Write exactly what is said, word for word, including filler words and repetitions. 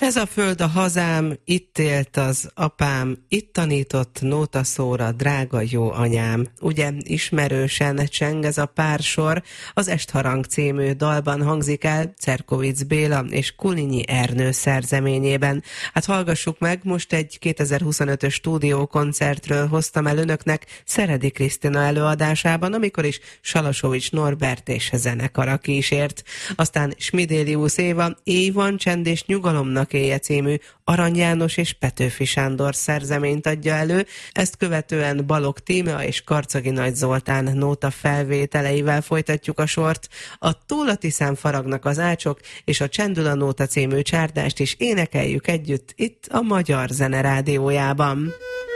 Ez a föld a hazám, itt élt az apám, itt tanított nótaszóra, drága jó anyám. Ugye ismerősen cseng ez a pársor, az Estharang című dalban hangzik el Cerkovics Béla és Kulinyi Ernő szerzeményében. Hát hallgassuk meg, most egy kétezer-huszonötös stúdiókoncertről hoztam el önöknek Szeredi Krisztina előadásában, amikor is Salasovics Norbert és zenekara kísért. Aztán Smidélius Éva, Éj van csend és nyugalomnak éje című Arany János és Petőfi Sándor szerzeményt adja elő, ezt követően Balogh Tímea és Karcagi Nagy Zoltán nóta felvételeivel folytatjuk a sort. A Túl a Tiszán faragnak az ácsok és a Csendül a nóta című csárdást is énekeljük együtt itt a Magyar Zene Rádiójában.